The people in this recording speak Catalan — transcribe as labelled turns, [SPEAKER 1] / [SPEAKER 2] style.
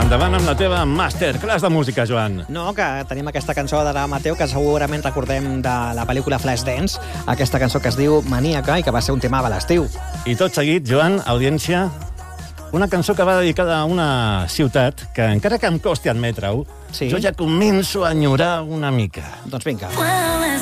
[SPEAKER 1] Endavant amb la teva masterclass de música, Joan.
[SPEAKER 2] No, que tenim aquesta cançó de Mateo que segurament recordem de la pel·lícula Flashdance, aquesta cançó que es diu Maníaca i que va ser un tema a l'estiu.
[SPEAKER 1] I tot seguit, Joan, audiència, una cançó que va dedicada a una ciutat que, encara que em costi admetre-ho,
[SPEAKER 2] Sí.
[SPEAKER 1] jo ja començo a enyorar una mica.
[SPEAKER 2] Doncs vinga.
[SPEAKER 3] Well,